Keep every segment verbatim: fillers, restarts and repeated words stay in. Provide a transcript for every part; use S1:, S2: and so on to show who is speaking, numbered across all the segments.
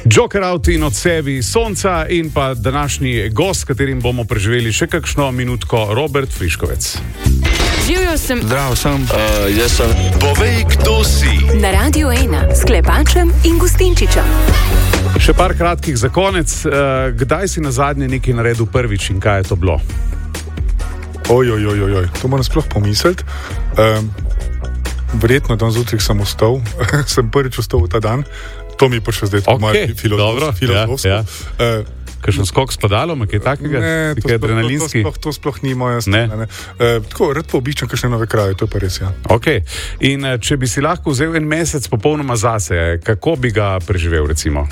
S1: Joker out in od sebi sonca in pa današnji gost, s katerim bomo preživeli še kakšno minutko, Robert Friškovec.
S2: Živjo sem.
S3: Zdravo sem.
S4: Uh, jaz sem. Povej, kdo si.
S2: Na Radiu ena s Klepačem in Gustinčičem.
S1: Še par kratkih za konec. Uh, kdaj si nazadnje nekaj naredil prvič in kaj je to bilo?
S3: Oj, oj, oj, oj, to moram sploh pomisliti. Um, verjetno dan zjutraj sem vstal, sem prvič vstal v ta dan. To mi pa še zdaj tako
S1: okay,
S3: malo filozofsko. filozofsko.
S1: Ja, ja. uh, Kakšen skok s padalom, kaj takega?
S3: Ne, to sploh, to, to, sploh, to sploh ni moja stvar. Uh, tako, rad pa obiščam kakšne nove kraje, to je pa res, ja.
S1: Ok, in uh, če bi si lahko vzel en mesec popolnoma zase, kako bi ga preživel, recimo?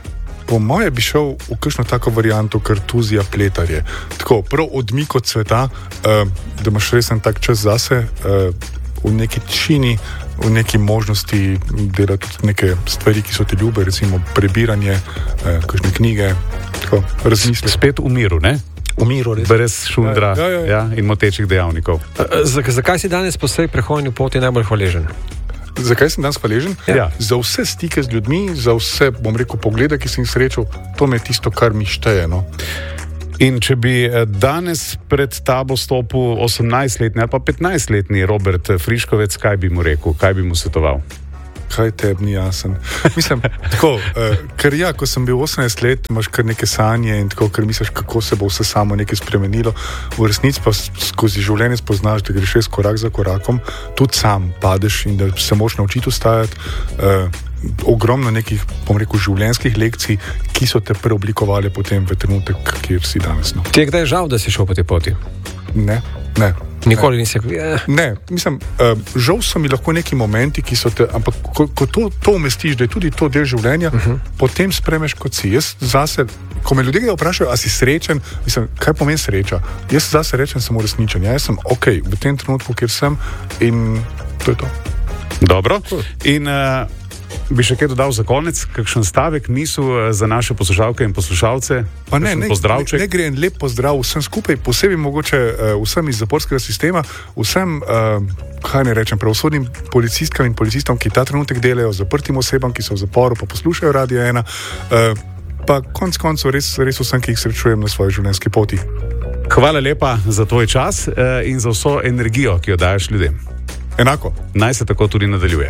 S3: Po moje bi šel v kakšno tako varianto kartuzija pletarje. Tako, prav odmik od sveta, uh, da imaš resen tak čas zase, uh, v neki tišini, v neki možnosti delati tudi neke stvari, ki so ti ljube, recimo prebiranje, uh, kakšne knige, tako, razmisliti.
S1: Spet v miru, ne?
S3: V miru, res.
S1: Brez šundra
S3: ja, ja, ja.
S1: Ja, in motečih dejavnikov.
S5: Zakaj si danes po vsej prehodni poti najbolj hvaležen?
S3: Zakaj sem danes hvaležen?
S1: Ja.
S3: Za vse stike z ljudmi, za vse, bom rekel, poglede, ki sem jih srečal, to me je tisto, kar mi šteje, no.
S1: In če bi danes pred tabo stopil osemnajstletni ali pa petnajstletni Robert Friškovec, kaj bi mu rekel, kaj bi mu svetoval?
S3: Kaj tebi ni jasen? Mislim, tako, uh, ker ja, ko sem bil osemnajst let, imaš kar neke sanje in tako, ker misliš, kako se bo vse samo nekaj spremenilo. V resnici pa skozi življenje spoznaš, da greš res korak za korakom, tudi sam padeš in da se moraš naučiti ustajati. Uh, ogromno nekih, bom rekel, življenjskih lekcij, ki so te preoblikovali potem v trenutek, kjer si danes. No.
S5: Ti je kdaj žal, da si šel po tej poti?
S3: Ne, ne.
S5: Nikoli nisi.
S3: Ne, ne mislim, uh, žal so mi lahko neki momenti, ki so te, ampak ko, ko to, to umestiš, da je tudi to del življenja, uh -huh. potem spremeš kot si. Jaz zase, ko me ljudje vprašajo, a si srečen, mislim, kaj pomeni sreča? Jaz zase rečem, sem uresničen. Ja, jaz sem ok, v tem trenutku, kjer sem in to je to.
S1: Dobro. In uh, bi še kaj dodal za konec, kakšen stavek, misel za naše poslušalke in poslušalce?
S3: Pa ne, ne,
S1: pozdravček.
S3: Ne, ne gre en lep pozdrav vsem skupaj, posebej mogoče uh, vsem iz zaporskega sistema, vsem, uh, kaj ne rečem, pravosodnim policistkam in policistom, ki ta trenutek delajo, zaprtim osebam, ki so v zaporu, pa poslušajo Radio ena, uh, pa konc koncev res, res vsem, ki jih srečujem na svoji življenjski poti.
S1: Hvala lepa za tvoj čas uh, in za vso energijo, ki jo daješ ljudem.
S3: Enako.
S1: Naj se tako tudi nadaljuje.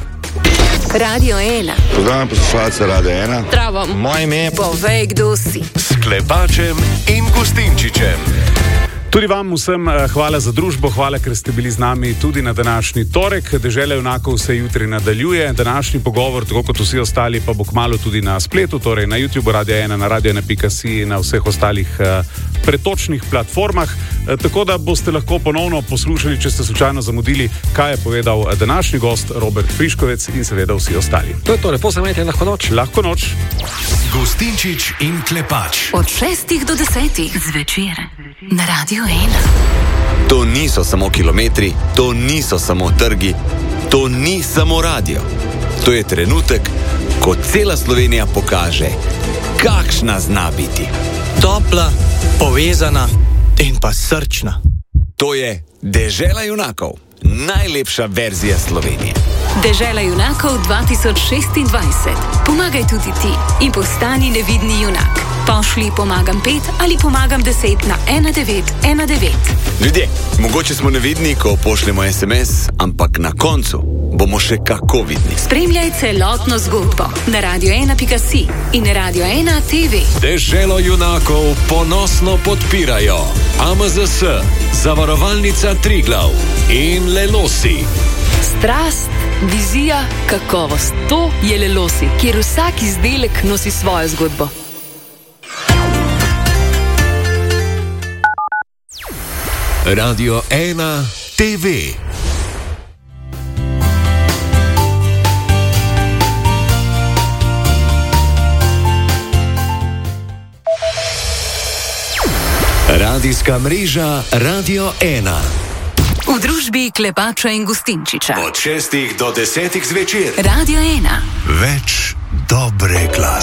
S2: Radio ena.
S4: Pozdravljam poslušalce Radio ena.
S2: Zdravo.
S4: Moje ime je
S2: Povej, kdo si.
S4: S Klepačem in Gustinčičem.
S1: Tudi vam vsem hvala za družbo, hvala, ker ste bili z nami tudi na današnji torek. Dežela junakov se jutri nadaljuje. Današnji pogovor, tako kot vsi ostali, pa bo kmalu tudi na spletu, torej na YouTube Radio ena, na radio ena pika si in na vseh ostalih uh, pretočnih platformah. Uh, tako da boste lahko ponovno poslušali, če ste slučajno zamudili, kaj je povedal današnji gost Robert Friškovec in seveda vsi ostali.
S5: To je to, lepo se imejte, lahko noč.
S1: Lahko noč.
S6: Gustinčič in Klepač.
S2: Od šestih do desetih zvečer na Radio ena.
S7: To niso samo kilometri, to niso samo trgi, to ni samo radio. To je trenutek, ko cela Slovenija pokaže, kakšna zna biti.
S8: Topla, povezana in pa srčna.
S7: To je Dežela junakov, najlepša verzija Slovenije.
S2: Dežela junakov dva tisoč šestindvajset. Pomagaj tudi ti in postani nevidni junak. Pošli pomagam pet ali pomagam deset na ena devet ena devet.
S7: Ljudje, mogoče smo nevidni, ko pošljemo es em es, ampak na koncu bomo še kako vidni.
S2: Spremljaj celotno zgodbo na radio ena pika si in Radio ena te ve.
S6: Deželo junakov ponosno podpirajo A M Z S, Zavarovalnica Triglav in Lelosi.
S9: Strast, vizija, kakovost. To je Lelosi, kjer vsak izdelek nosi svojo zgodbo.
S6: Radio ena te ve. Radijska mreža Radio ena.
S2: V družbi Klepača in Gustinčiča.
S6: Od šestih do desetih zvečer.
S2: Radio ena.
S6: Več dobre glasbe.